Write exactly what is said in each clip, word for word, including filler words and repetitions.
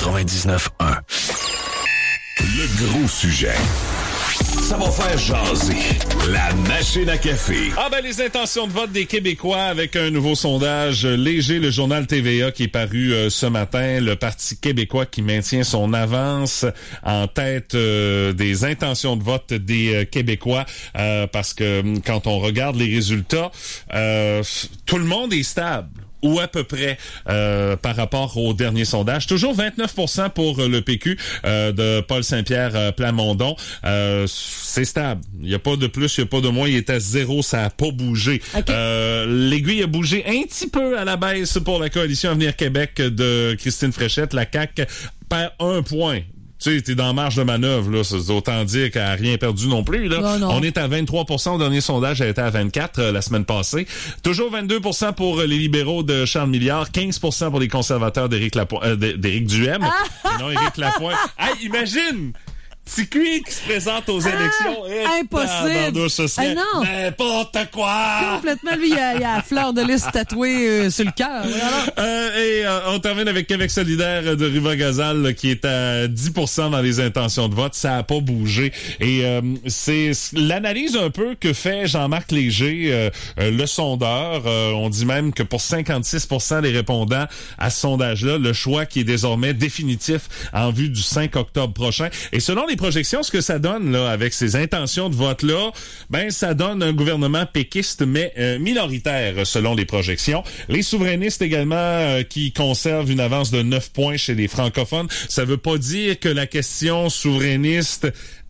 quatre-vingt-dix-neuf un. Le gros sujet. Ça va faire jaser. La machine à café. Ah ben les intentions de vote des Québécois avec un nouveau sondage léger, le journal T V A qui est paru euh, ce matin. Le Parti québécois qui maintient son avance en tête euh, des intentions de vote des euh, Québécois euh, parce que quand on regarde les résultats, euh, tout le monde est stable. Ou à peu près euh, par rapport au dernier sondage. Toujours vingt-neuf pour cent pour le P Q euh, de Paul Saint-Pierre euh, Plamondon. Euh, c'est stable. Il n'y a pas de plus, il n'y a pas de moins. Il est à zéro, ça n'a pas bougé. Okay. Euh, l'aiguille a bougé un petit peu à la baisse pour la coalition Avenir Québec de Christine Fréchette. La C A Q perd un point. Tu sais, t'es dans marge de manœuvre, là. C'est autant dire qu'elle n'a rien perdu non plus, là. Non, non. On est à vingt-trois pour cent au dernier sondage, elle était à vingt-quatre euh, la semaine passée. Toujours vingt-deux pour cent pour les libéraux de Charles Milliard, quinze pour cent pour les conservateurs d'Éric Lapo- euh, d'Éric Duhem. Ah! Et non, Éric Lapointe. Hey, imagine! T Q qui se présente aux élections. Ah, impossible. Ce serait ah non. N'importe quoi. Complètement. Lui, il a, il a la fleur de lys tatouée euh, sur le cœur. Euh, et euh, on termine avec Québec solidaire de Rivagazal là, qui est à dix pour cent dans les intentions de vote. Ça a pas bougé. Et euh, c'est l'analyse un peu que fait Jean-Marc Léger, euh, euh, le sondeur. Euh, on dit même que pour cinquante-six pour cent des répondants à ce sondage-là, le choix qui est désormais définitif en vue du cinq octobre prochain. Et selon les projections, ce que ça donne là avec ces intentions de vote-là, ben ça donne un gouvernement péquiste mais euh, minoritaire selon les projections. Les souverainistes également euh, qui conservent une avance de neuf points chez les francophones. Ça veut pas dire que la question souverainiste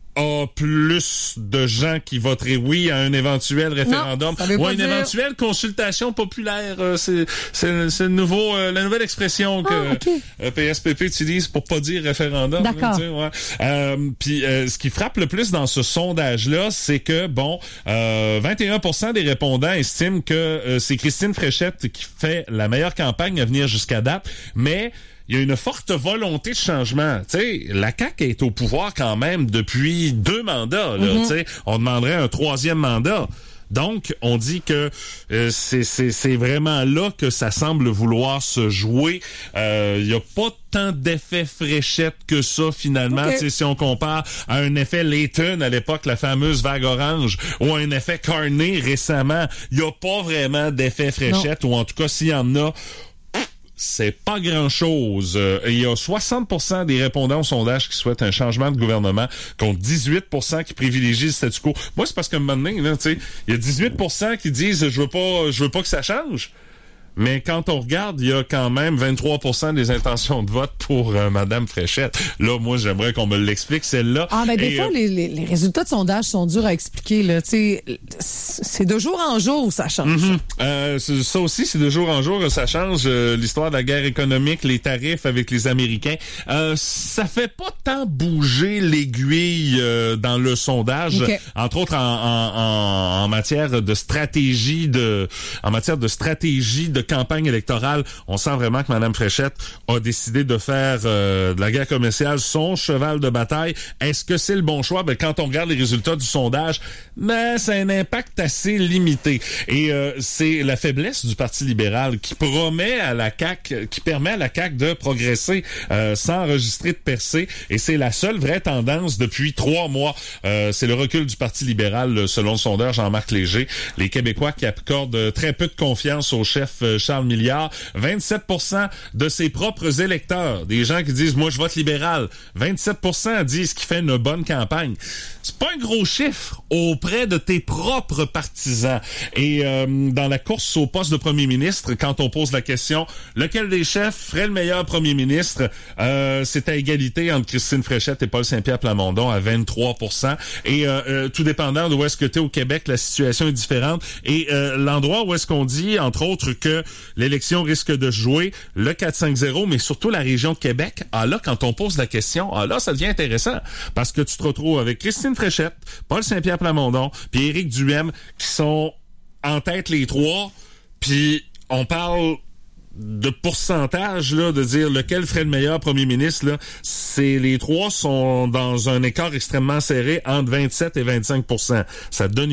a plus de gens qui voteraient oui à un éventuel référendum non, ou à une dire... éventuelle consultation populaire. Euh, c'est c'est, c'est le nouveau, euh, la nouvelle expression que ah, okay. euh, P S P P utilise pour pas dire référendum. D'accord. Là, ouais. euh, Puis euh, ce qui frappe le plus dans ce sondage-là, c'est que bon, euh, vingt et un pour cent des répondants estiment que euh, c'est Christine Fréchette qui fait la meilleure campagne à venir jusqu'à date, mais il y a une forte volonté de changement. Tu sais, la C A Q est au pouvoir quand même depuis deux mandats. Là, mm-hmm. Tu sais, on demanderait un troisième mandat. Donc, on dit que euh, c'est, c'est, c'est vraiment là que ça semble vouloir se jouer. Il euh, y a pas tant d'effet Fréchette que ça, finalement. Okay. Si on compare à un effet Layton à l'époque, la fameuse vague orange, ou un effet Carney récemment, il y a pas vraiment d'effet Fréchette, non. Ou en tout cas, s'il y en a, c'est pas grand-chose. Euh, il y a soixante pour cent des répondants au sondage qui souhaitent un changement de gouvernement, contre dix-huit pour cent qui privilégient le statu quo. Moi, c'est parce que maintenant, là, tu sais, il y a dix-huit pour cent qui disent je veux pas, je veux pas que ça change. Mais quand on regarde, il y a quand même vingt-trois pour cent des intentions de vote pour euh, Madame Fréchette. Là, moi, j'aimerais qu'on me l'explique, celle-là. Ah, ben, des Et, fois, euh, les, les, les résultats de sondage sont durs à expliquer, là. Tu sais, c'est de jour en jour où ça change. Mm-hmm. Euh, ça aussi, c'est de jour en jour, ça change. Euh, l'histoire de la guerre économique, les tarifs avec les Américains. Euh, ça fait pas tant bouger l'aiguille euh, dans le sondage. Okay. Entre autres, en, en, en, en matière de stratégie de, en matière de stratégie de campagne électorale, on sent vraiment que Mme Fréchette a décidé de faire euh, de la guerre commerciale son cheval de bataille. Est-ce que c'est le bon choix? Ben, quand on regarde les résultats du sondage, ben, ça a un impact assez limité. Et euh, c'est la faiblesse du Parti libéral qui promet à la C A Q, qui permet à la C A Q de progresser euh, sans enregistrer de percée. Et c'est la seule vraie tendance depuis trois mois. Euh, c'est le recul du Parti libéral, selon le sondeur Jean-Marc Léger. Les Québécois qui accordent très peu de confiance au chef Charles Milliard. vingt-sept pour cent de ses propres électeurs, des gens qui disent « Moi, je vote libéral ». vingt-sept pour cent disent qu'il fait une bonne campagne. C'est pas un gros chiffre auprès de tes propres partisans. Et euh, dans la course au poste de premier ministre, quand on pose la question « Lequel des chefs ferait le meilleur premier ministre? Euh, » c'est à égalité entre Christine Fréchette et Paul Saint-Pierre Plamondon à vingt-trois pour cent. Et euh, euh, tout dépendant d'où est-ce que tu es au Québec, la situation est différente. Et euh, l'endroit où est-ce qu'on dit, entre autres, que l'élection risque de jouer le quatre cinq zéro, mais surtout la région de Québec. Ah là, quand on pose la question, ah là, ça devient intéressant. Parce que tu te retrouves avec Christine Fréchette, Paul Saint-Pierre Plamondon, puis Éric Duhem, qui sont en tête les trois, puis on parle de pourcentage, là, de dire lequel ferait le meilleur premier ministre, là, c'est les trois sont dans un écart extrêmement serré entre vingt-sept et vingt-cinq pour cent. Ça donne